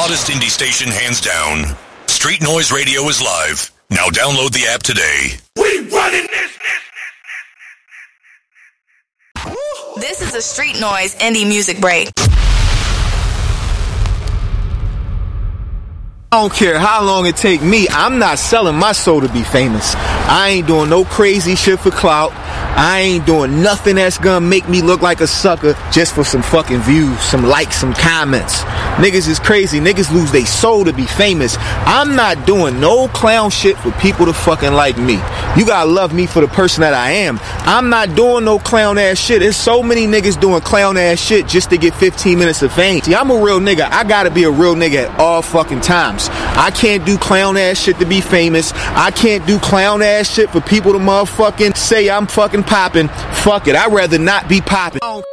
hottest indie station hands down. Street Noise Radio is live. Now download the app today. We running this. This is a Street Noise indie music break. I don't care how long it take me. I'm not selling my soul to be famous. I ain't doing no crazy shit for clout. I ain't doing nothing that's gonna make me look like a sucker just for some fucking views, some likes, some comments. Niggas is crazy. Niggas lose their soul to be famous. I'm not doing no clown shit for people to fucking like me. You gotta love me for the person that I am. I'm not doing no clown ass shit. There's so many niggas doing clown ass shit just to get 15 minutes of fame. See, I'm a real nigga. I gotta be a real nigga at all fucking times. I can't do clown ass shit to be famous. I can't do clown ass shit for people to motherfucking say I'm fucking popping. Fuck it. I'd rather not be popping.